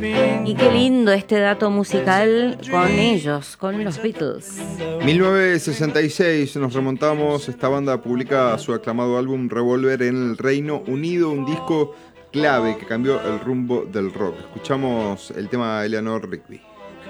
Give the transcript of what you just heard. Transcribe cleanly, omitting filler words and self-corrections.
Y qué lindo este dato musical con ellos, con los Beatles. 1966 nos remontamos. Esta banda publica su aclamado álbum Revolver en el Reino Unido, un disco clave que cambió el rumbo del rock. Escuchamos el tema Eleanor Rigby.